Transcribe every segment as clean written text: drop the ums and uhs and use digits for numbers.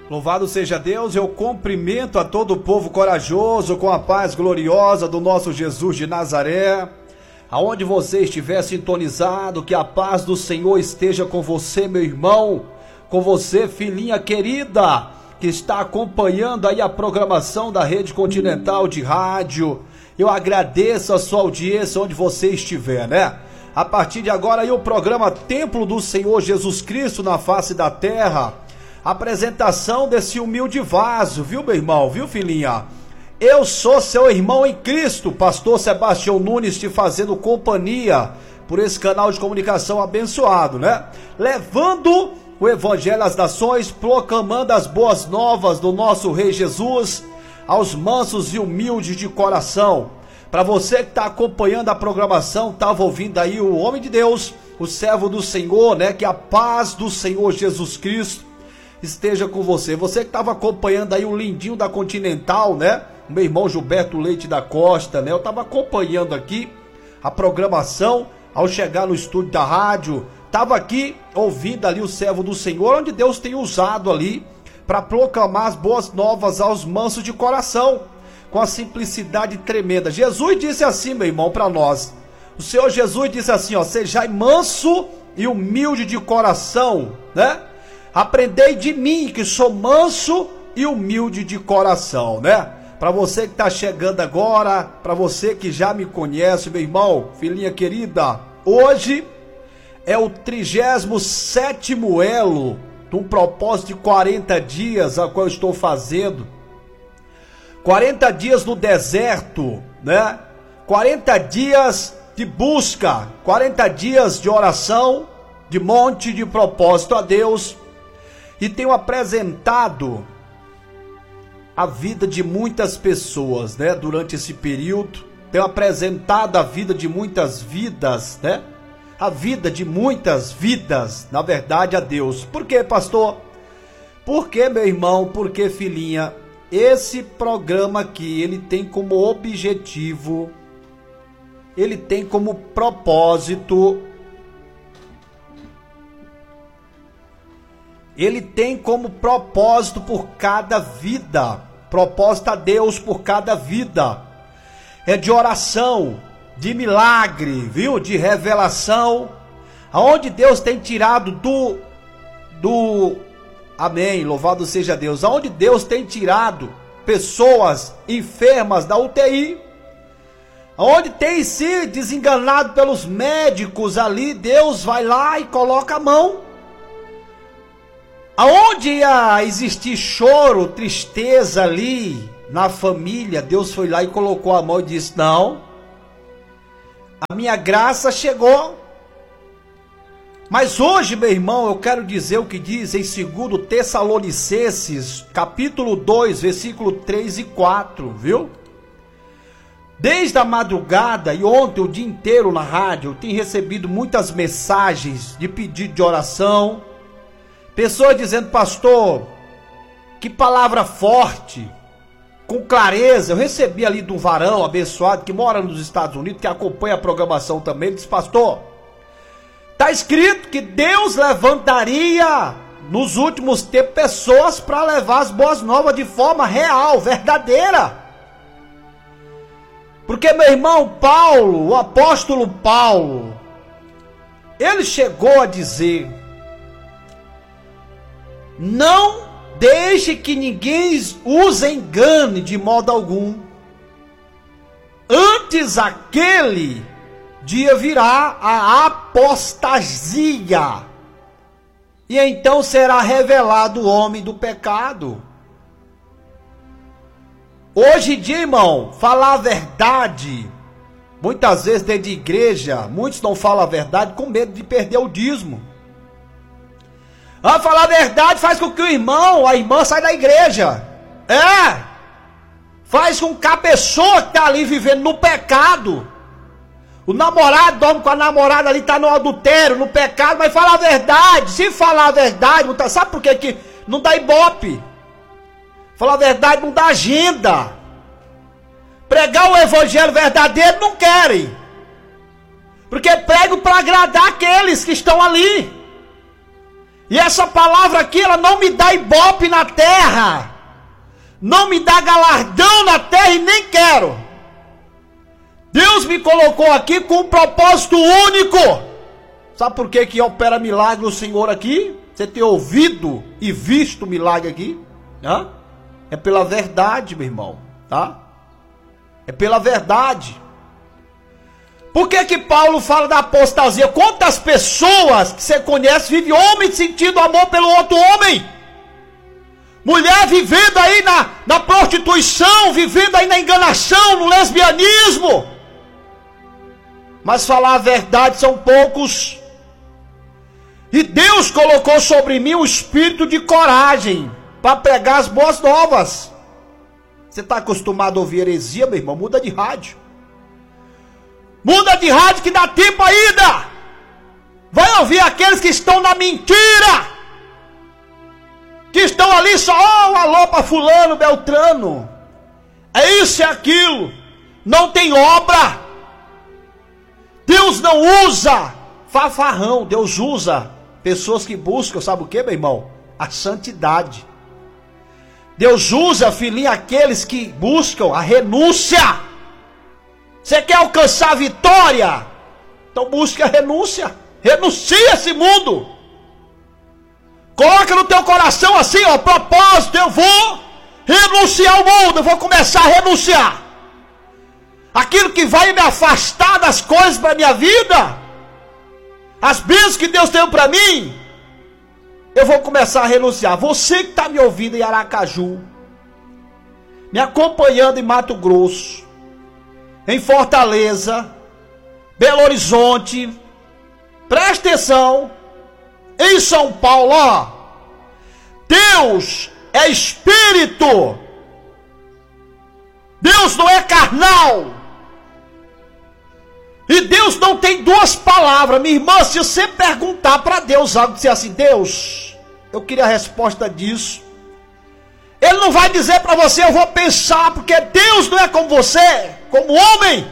Louvado seja Deus, eu cumprimento a todo o povo corajoso com a paz gloriosa do nosso Jesus de Nazaré. Aonde você estiver sintonizado, que a paz do Senhor esteja com você, meu irmão, com você, filhinha querida, que está acompanhando aí a programação da Rede Continental de Rádio. Eu agradeço a sua audiência onde você estiver, né? A partir de agora aí o programa Templo do Senhor Jesus Cristo na face da terra. Apresentação desse humilde vaso, viu, meu irmão, viu, filhinha? Eu sou seu irmão em Cristo, pastor Sebastião Nunes, te fazendo companhia por esse canal de comunicação abençoado, né? Levando o Evangelho às nações, proclamando as boas novas do nosso Rei Jesus aos mansos e humildes de coração. Para você que está acompanhando a programação, estava ouvindo aí o homem de Deus, o servo do Senhor, né? Que a paz do Senhor Jesus Cristo esteja com você. Você que estava acompanhando aí o lindinho da Continental, né? Meu irmão Gilberto Leite da Costa, né? Eu estava acompanhando aqui a programação ao chegar no estúdio da rádio. Estava aqui ouvindo ali o servo do Senhor, onde Deus tem usado ali para proclamar as boas novas aos mansos de coração, com a simplicidade tremenda. Jesus disse assim, meu irmão, para nós. O Senhor Jesus disse assim, ó: sejai manso e humilde de coração, né? Aprendei de mim, que sou manso e humilde de coração, né? Para você que está chegando agora, para você que já me conhece, meu irmão, filhinha querida, hoje é o 37º elo de um propósito de 40 dias, a qual eu estou fazendo. 40 dias no deserto, né? 40 dias de busca, 40 dias de oração, de monte, de propósito a Deus. E tenho apresentado a vida de muitas pessoas, né? Durante esse período, tenho apresentado a vida de muitas vidas, né? A vida de muitas vidas, na verdade, a Deus. Por quê, pastor? Por quê, meu irmão? Por quê, filhinha? Esse programa aqui, ele tem como objetivo, ele tem como propósito, ele tem como propósito por cada vida, propósito a Deus por cada vida, é de oração, de milagre, viu? De revelação, aonde Deus tem tirado amém, louvado seja Deus, aonde Deus tem tirado pessoas enfermas da UTI, aonde tem se desenganado pelos médicos ali, Deus vai lá e coloca a mão. Aonde ia existir choro, tristeza ali na família, Deus foi lá e colocou a mão e disse: não, a minha graça chegou. Mas hoje, meu irmão, eu quero dizer o que diz em 2 Tessalonicenses, capítulo 2, versículo 3 e 4, viu? Desde a madrugada e ontem o dia inteiro na rádio, eu tenho recebido muitas mensagens de pedido de oração, pessoas dizendo: pastor, que palavra forte, com clareza. Eu recebi ali de um varão abençoado que mora nos Estados Unidos, que acompanha a programação também. Ele disse: pastor, está escrito que Deus levantaria nos últimos tempos pessoas para levar as boas novas de forma real, verdadeira. Porque, meu irmão, Paulo, o apóstolo Paulo, ele chegou a dizer: não deixe que ninguém os engane de modo algum. Antes aquele dia virá a apostasia, e então será revelado o homem do pecado. Hoje em dia, irmão, falar a verdade, muitas vezes dentro de igreja, muitos não falam a verdade com medo de perder o dízimo. Falar a verdade faz com que o irmão, a irmã saia da igreja. Faz com que a pessoa que está ali vivendo no pecado, o namorado dorme com a namorada ali, está no adultério, no pecado, mas fala a verdade. Se falar a verdade, sabe por que não dá ibope? Falar a verdade não dá agenda. Pregar o evangelho verdadeiro não querem. Porque pregam para agradar aqueles que estão ali. E essa palavra aqui, ela não me dá ibope na terra, não me dá galardão na terra e nem quero. Deus me colocou aqui com um propósito único. Sabe por que opera milagre o Senhor aqui? Você ter ouvido e visto o milagre aqui? Hã? É pela verdade, meu irmão, tá? É pela verdade. Por que Paulo fala da apostasia? Quantas pessoas que você conhece vivem homem sentindo amor pelo outro homem? Mulher vivendo aí na prostituição, vivendo aí na enganação, no lesbianismo. Mas falar a verdade são poucos. E Deus colocou sobre mim um espírito de coragem para pregar as boas novas. Você está acostumado a ouvir heresia, meu irmão? Muda de rádio. Muda de rádio que dá tempo ainda. Vai ouvir aqueles que estão na mentira, que estão ali só, alô para fulano, beltrano. É isso e aquilo. Não tem obra. Deus não usa fanfarrão. Deus usa pessoas que buscam, sabe o que, meu irmão? A santidade. Deus usa, filhinho, aqueles que buscam a renúncia. Você quer alcançar a vitória? Então busque a renúncia. Renuncie a esse mundo. Coloca no teu coração assim, ó, propósito. Eu vou renunciar ao mundo. Eu vou começar a renunciar. Aquilo que vai me afastar das coisas para minha vida, as bênçãos que Deus tem para mim, eu vou começar a renunciar. Você que está me ouvindo em Aracaju, me acompanhando em Mato Grosso, em Fortaleza, Belo Horizonte, presta atenção, em São Paulo, ó, Deus é espírito, Deus não é carnal, e Deus não tem duas palavras. Minha irmã, se você perguntar para Deus algo, dizer assim, Deus, eu queria a resposta disso, Ele não vai dizer para você, eu vou pensar, porque Deus não é como você, como homem.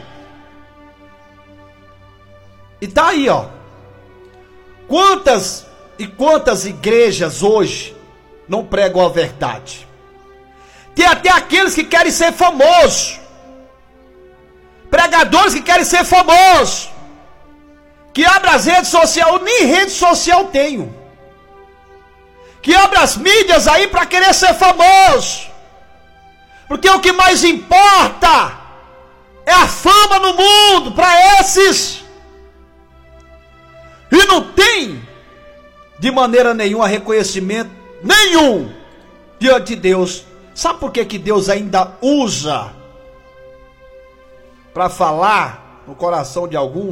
E tá aí, ó. Quantas e quantas igrejas hoje não pregam a verdade? Tem até aqueles que querem ser famosos, pregadores que querem ser famosos, que abrem as redes sociais. Eu nem rede social tenho, que abre as mídias aí para querer ser famoso, porque o que mais importa é a fama no mundo para esses, e não tem de maneira nenhuma reconhecimento nenhum diante de Deus. Sabe por que Deus ainda usa para falar no coração de alguns?